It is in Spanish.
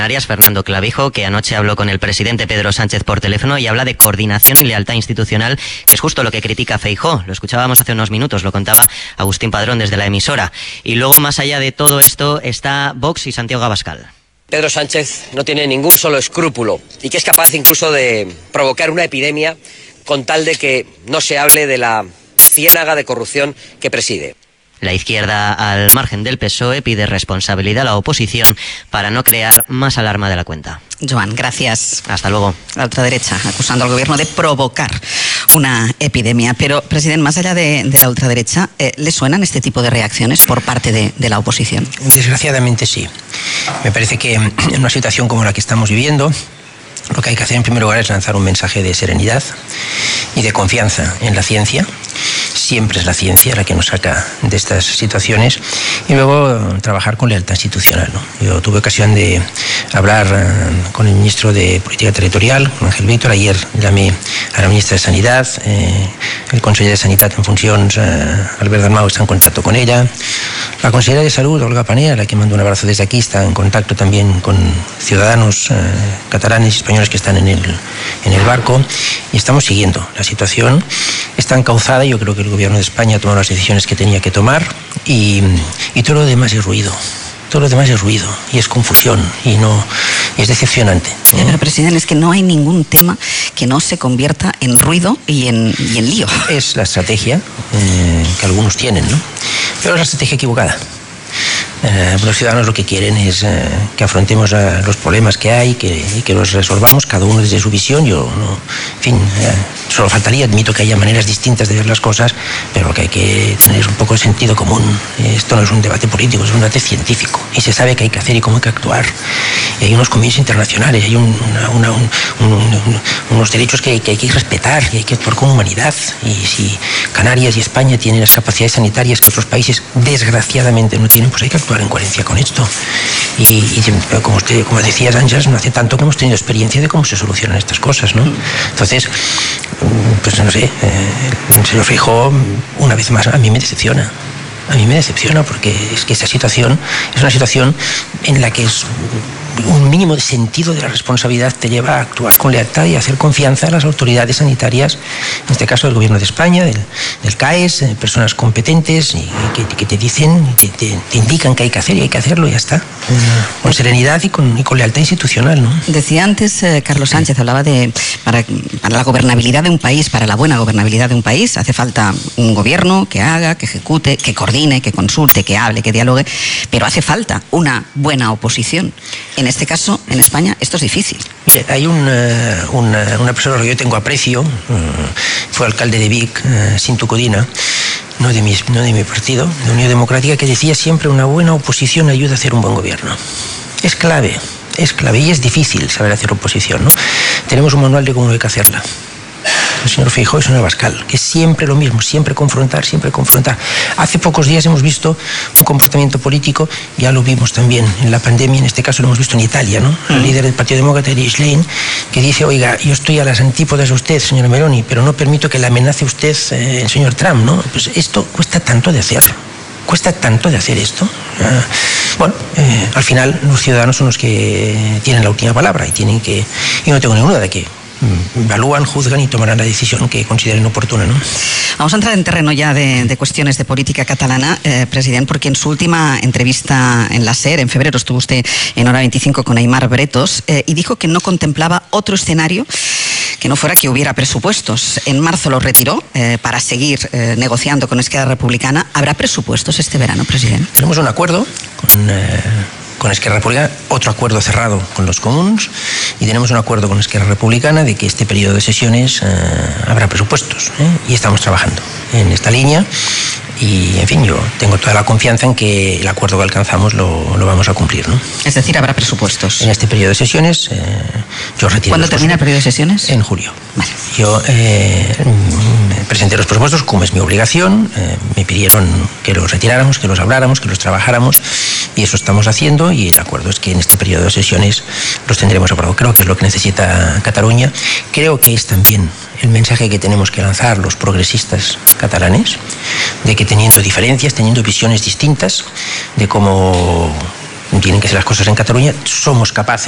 Canarias, Fernando Clavijo, que anoche habló con el presidente Pedro Sánchez por teléfono y habla de coordinación y lealtad institucional, que es justo lo que critica Feijóo. Lo escuchábamos hace unos minutos, lo contaba Agustín Padrón desde la emisora. Y luego, más allá de todo esto, está Vox y Santiago Abascal. Pedro Sánchez no tiene ningún solo escrúpulo y que es capaz incluso de provocar una epidemia con tal de que no se hable de la ciénaga de corrupción que preside. La izquierda, al margen del PSOE, pide responsabilidad a la oposición para no crear más alarma de la cuenta. Joan, gracias. Hasta luego. La ultraderecha acusando al gobierno de provocar una epidemia. Pero, presidente, más allá de la ultraderecha, ¿le suenan este tipo de reacciones por parte de la oposición? Desgraciadamente sí. Me parece que en una situación como la que estamos viviendo, lo que hay que hacer en primer lugar es lanzar un mensaje de serenidad y de confianza en la ciencia. Siempre es la ciencia la que nos saca de estas situaciones, y luego trabajar con lealtad institucional, ¿no? Yo tuve ocasión de hablar con el ministro de Política Territorial, con Ángel Víctor. Ayer llamé a la ministra de Sanidad, el conseller de Sanitat en funcions, Albert Dalmau, está en contacto con ella. La consellera de Salud, Olga Panea, a la que mando un abrazo desde aquí, está en contacto también con ciudadanos catalanes y españoles que están en el barco, y estamos siguiendo la situación. Está encauzada. Yo creo que el gobierno de España ha tomado las decisiones que tenía que tomar, y todo lo demás es ruido. Todo lo demás es ruido y es confusión y es decepcionante. Pero, presidente, es que no hay ningún tema que no se convierta en ruido y en lío. Es la estrategia que algunos tienen, ¿no? Pero es la estrategia equivocada. Los ciudadanos lo que quieren es que afrontemos los problemas que hay y que los resolvamos cada uno desde su visión. Solo faltaría, admito que haya maneras distintas de ver las cosas, pero lo que hay que tener es un poco de sentido común. Esto no es un debate político, es un debate científico, y se sabe qué hay que hacer y cómo hay que actuar. Y hay unos convenios internacionales, hay unos derechos que hay que respetar y hay que actuar con humanidad. Y si Canarias y España tienen las capacidades sanitarias que otros países desgraciadamente no tienen, pues hay que actuar en coherencia con esto. Y como decías, Ángels, no hace tanto que hemos tenido experiencia de cómo se solucionan estas cosas, ¿no? Entonces, pues no sé, el señor Feijóo, una vez más, a mí me decepciona. A mí me decepciona, porque es que esa situación es una situación en la que un mínimo de sentido de la responsabilidad te lleva a actuar con lealtad y a hacer confianza a las autoridades sanitarias, en este caso del gobierno de España, del CAES, personas competentes y que te dicen, que te indican qué hay que hacer, y hay que hacerlo y ya está. Con serenidad y con lealtad institucional, ¿no? Decía antes Carlos Sánchez, hablaba de para la gobernabilidad de un país, para la buena gobernabilidad de un país, hace falta un gobierno que haga, que ejecute, que coordine, que consulte, que hable, que dialogue, pero hace falta una buena oposición. En este caso, en España, esto es difícil. Mire, hay una persona que yo tengo aprecio, fue alcalde de Vic, Cinto Codina, no de mi partido, de Unión Democrática, que decía siempre: una buena oposición ayuda a hacer un buen gobierno. Es clave, y es difícil saber hacer oposición, ¿no? Tenemos un manual de cómo hay que hacerla. El señor Feijóo y el señor Abascal, que es siempre lo mismo, siempre confrontar, siempre confrontar. Hace pocos días hemos visto un comportamiento político, ya lo vimos también en la pandemia, en este caso lo hemos visto en Italia, ¿no? El líder del Partido Demócrata, Schlein, que dice: oiga, yo estoy a las antípodas de usted, señora Meloni, pero no permito que le amenace usted el señor Trump, ¿no? Pues esto cuesta tanto de hacer. Cuesta tanto de hacer esto. Al final los ciudadanos son los que tienen la última palabra y no tengo ninguna de que evalúan, juzgan y tomarán la decisión que consideren oportuna, ¿no? Vamos a entrar en terreno ya de cuestiones de política catalana, presidente, porque en su última entrevista en la SER, en febrero, estuvo usted en Hora 25 con Aimar Bretos y dijo que no contemplaba otro escenario que no fuera que hubiera presupuestos. En marzo lo retiró para seguir negociando con Esquerra Republicana. ¿Habrá presupuestos este verano, presidente? Tenemos un acuerdo con Esquerra Republicana, otro acuerdo cerrado con los comuns, y tenemos un acuerdo con Esquerra Republicana de que este periodo de sesiones habrá presupuestos, y estamos trabajando en esta línea. Y, en fin, yo tengo toda la confianza en que el acuerdo que alcanzamos lo vamos a cumplir, ¿no? Es decir, habrá presupuestos. En este periodo de sesiones, yo retiro. ¿Cuándo termina el periodo de sesiones? En julio. Vale. Yo presenté los presupuestos, como es mi obligación. Me pidieron que los retiráramos, que los habláramos, que los trabajáramos, y eso estamos haciendo. Y el acuerdo es que en este periodo de sesiones los tendremos aprobados. Creo que es lo que necesita Cataluña. Creo que es también el mensaje que tenemos que lanzar los progresistas catalanes, de que teniendo diferencias, teniendo visiones distintas de cómo tienen que ser las cosas en Cataluña, somos capaces